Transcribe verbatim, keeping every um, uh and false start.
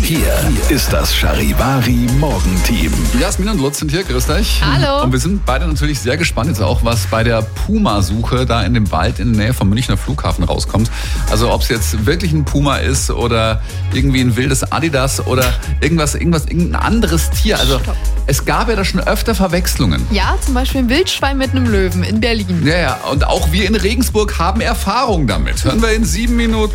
Hier ist das Charivari Morgenteam. Jasmin und Lutz sind hier, grüßt euch. Hallo. Und wir sind beide natürlich sehr gespannt jetzt auch, was bei der Puma-Suche da in dem Wald in der Nähe vom Münchner Flughafen rauskommt. Also ob es jetzt wirklich ein Puma ist oder irgendwie ein wildes Adidas oder irgendwas, irgendwas, irgendein anderes Tier. Also Stopp. Es gab ja da schon öfter Verwechslungen. Ja, zum Beispiel ein Wildschwein mit einem Löwen in Berlin. Ja, ja, und auch wir in Regensburg haben Erfahrung damit. Hören wir in sieben Minuten.